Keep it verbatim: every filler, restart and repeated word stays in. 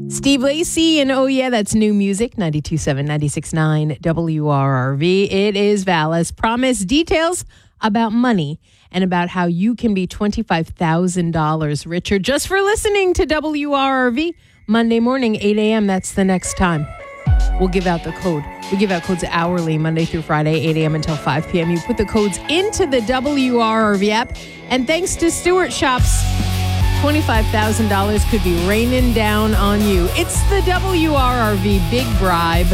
Steve Lacy, and oh yeah, that's new music, ninety-two point seven, ninety-six point nine W R R V. It is Val. As promised, details about money and about how you can be twenty-five thousand dollars richer just for listening to W R R V. Monday morning, eight a.m., that's the next time. We'll give out the code. We give out codes hourly, Monday through Friday, eight a.m. until five p.m. You put the codes into the W R R V app, and thanks to Stewart Shops, twenty-five thousand dollars could be raining down on you. It's the W R R V Big Bribe.